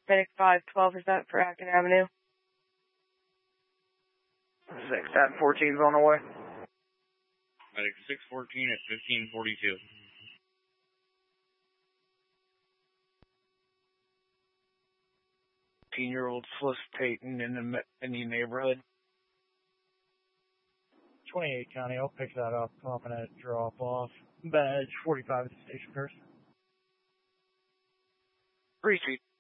Medic 512% for Acton Avenue. 6 at 14's on the way. Medic 614 at 1542. Year-old solicitation in the neighborhood. 28 County, I'll pick that up. I'm gonna drop off. Badge 45 at the station first. 3 Street.